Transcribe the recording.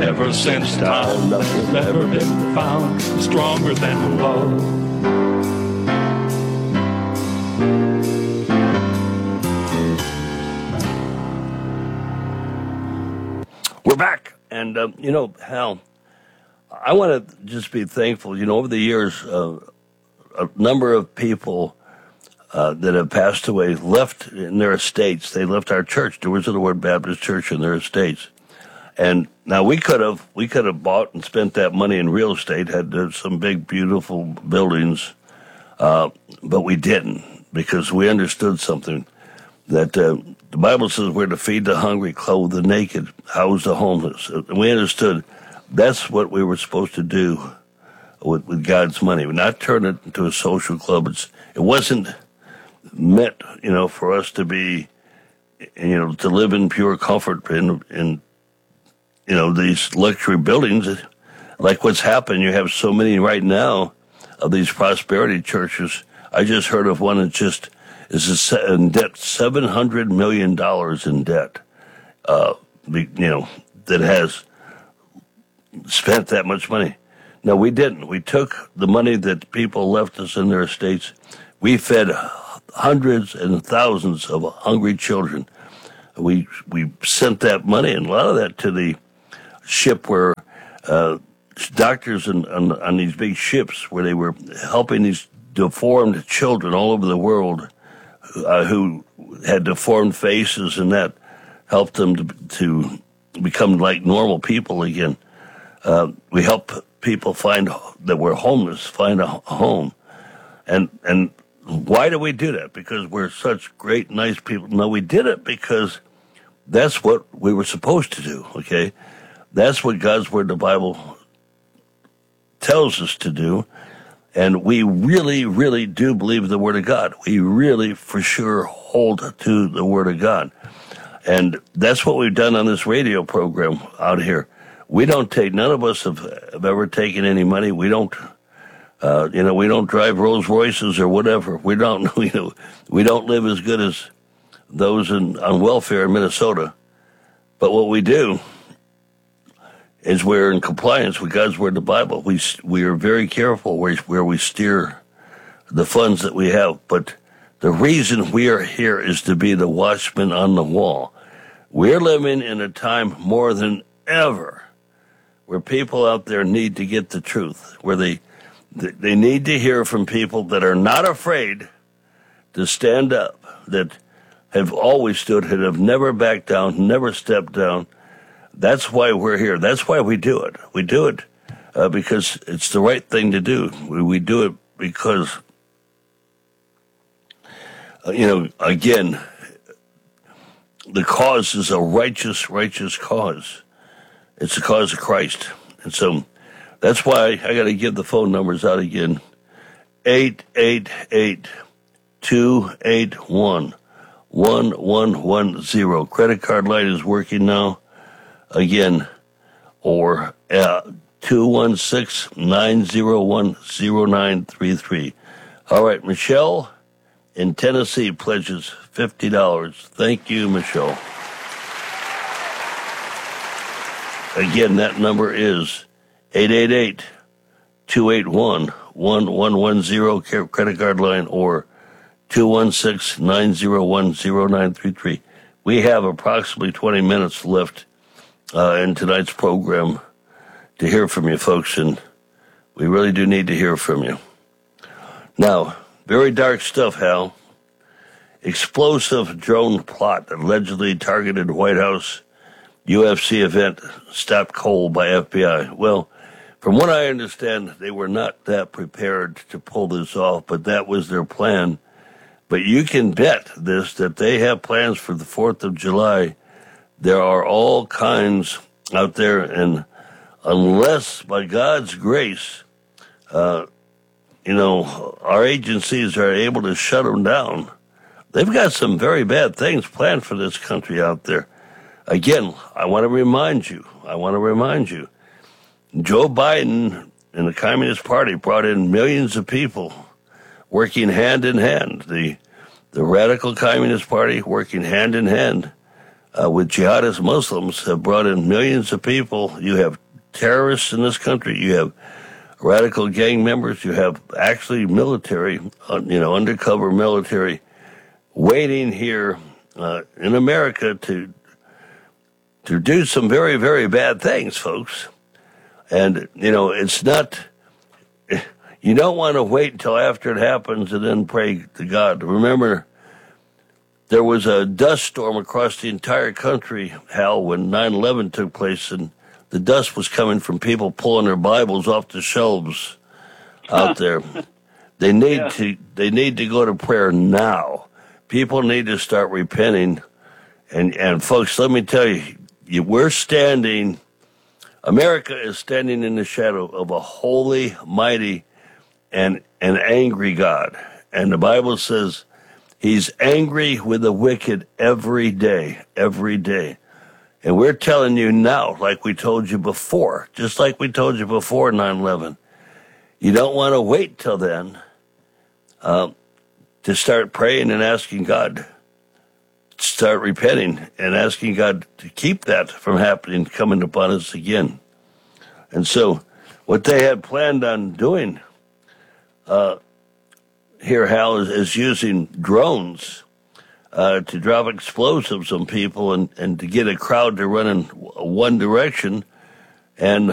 Ever since time has never been found stronger than love. We're back. And, Hal, I want to just be thankful. Over the years, a number of people that have passed away left in their estates. They left our church, Doers of the Word Baptist Church, in their estates. And now we could have bought and spent that money in real estate, had some big, beautiful buildings, but we didn't, because we understood something, that the Bible says we're to feed the hungry, clothe the naked, house the homeless. And we understood that's what we were supposed to do with God's money. We're not turn it into a social club. It wasn't meant, for us to be, to live in pure comfort in these luxury buildings. Like what's happened, you have so many right now of these prosperity churches. I just heard of one that just is in debt, $700 million in debt, that has spent that much money. No, we didn't. We took the money that people left us in their estates. We fed hundreds and thousands of hungry children. We sent that money, and a lot of that, to the ship where doctors on these big ships, where they were helping these deformed children all over the world who had deformed faces, and that helped them to become like normal people again. We help people that were homeless find a home. And why do we do that? Because we're such great, nice people? No, we did it because that's what we were supposed to do, okay? That's what God's Word, the Bible, tells us to do. And we really, really do believe the Word of God. We really, for sure, hold to the Word of God. And that's what we've done on this radio program out here. We don't none of us have ever taken any money. We don't, we don't drive Rolls Royces or whatever. We don't live as good as those on welfare in Minnesota. But what we do is we're in compliance with God's Word, the Bible. We are very careful where we steer the funds that we have. But the reason we are here is to be the watchman on the wall. We're living in a time more than ever where people out there need to get the truth, where they need to hear from people that are not afraid to stand up, that have always stood, that have never backed down, never stepped down. That's why we're here. That's why we do it. We do it because it's the right thing to do. We do it because, again, the cause is a righteous cause. It's the cause of Christ. And so that's why I got to give the phone numbers out again. 888-281-1110. Credit card line is working now. Again, or 216-901-0933. All right, Michelle in Tennessee pledges $50. Thank you, Michelle. Again, that number is 888-281-1110 credit card line, or 216-901-0933. We have approximately 20 minutes left in tonight's program to hear from you folks, and we really do need to hear from you. Now, very dark stuff, Hal. Explosive drone plot allegedly targeted White House UFC event stopped cold by FBI. Well, from what I understand, they were not that prepared to pull this off, but that was their plan. But you can bet that they have plans for the 4th of July. There are all kinds out there, and unless by God's grace, our agencies are able to shut them down, they've got some very bad things planned for this country out there. Again, I want to remind you, Joe Biden and the Communist Party brought in millions of people working hand in hand. The radical Communist Party working hand in hand with jihadist Muslims have brought in millions of people. You have terrorists in this country. You have radical gang members. You have actually military, undercover military waiting here in America to do some very, very bad things, folks. And, it's not, you don't want to wait until after it happens and then pray to God. Remember, there was a dust storm across the entire country, Hal, when 9/11 took place, and the dust was coming from people pulling their Bibles off the shelves out there. They need to go to prayer now. People need to start repenting. And folks, let me tell you, America is standing in the shadow of a holy, mighty, and an angry God. And the Bible says he's angry with the wicked every day. And we're telling you now, like we told you before, just like we told you before 9/11, you don't want to wait till then to start praying and asking God, start repenting and asking God to keep that from happening, coming upon us again. And so what they had planned on doing here, Hal, is using drones to drop explosives on people and to get a crowd to run in one direction and